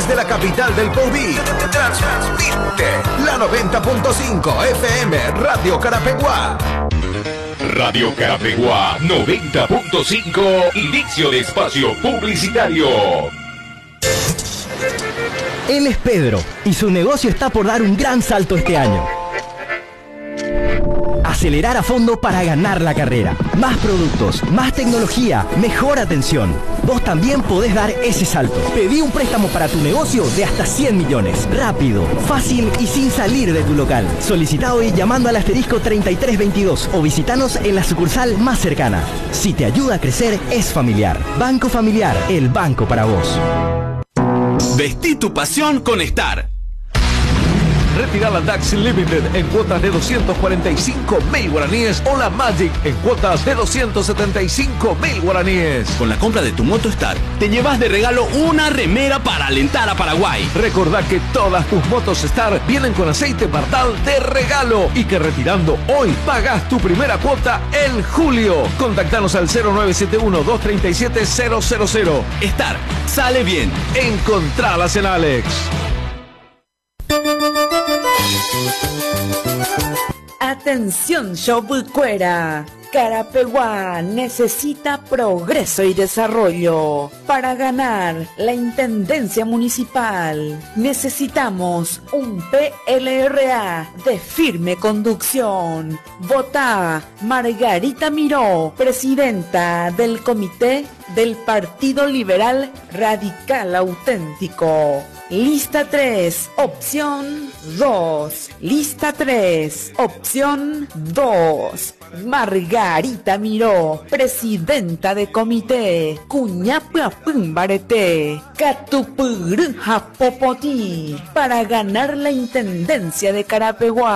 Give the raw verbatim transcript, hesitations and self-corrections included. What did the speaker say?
desde la capital del Pobí, transmite la noventa punto cinco F M Radio Carapeguá. Radio Carapeguá noventa punto cinco, inicio de espacio publicitario. Él es Pedro y su negocio está por dar un gran salto este año. Acelerar a fondo para ganar la carrera. Más productos, más tecnología, mejor atención. Vos también podés dar ese salto. Pedí un préstamo para tu negocio de hasta cien millones. Rápido, fácil y sin salir de tu local. Solicita hoy llamando al asterisco treinta y tres veintidós o visitanos en la sucursal más cercana. Si te ayuda a crecer, es familiar. Banco Familiar, el banco para vos. Vestí tu pasión con Star. Retira la Dax Limited en cuotas de doscientos cuarenta y cinco mil guaraníes o la Magic en cuotas de doscientos setenta y cinco mil guaraníes. Con la compra de tu moto Star, te llevas de regalo una remera para alentar a Paraguay. Recordá que todas tus motos Star vienen con aceite Bartal de regalo y que retirando hoy pagas tu primera cuota en julio. Contactanos al cero nueve siete uno, dos tres siete, cero cero cero. Star, sale bien. Encontralas en Alex. Atención, Chobucuera. Carapeguá necesita progreso y desarrollo. Para ganar la Intendencia Municipal necesitamos un P L R A de firme conducción. Vota Margarita Miró, presidenta del Comité del Partido Liberal Radical Auténtico. Lista tres, opción dos. Lista tres, opción dos. Margarita Miró, presidenta de comité. Cuñapapumbarete, Catupurujapopotí, para ganar la intendencia de Carapeguá.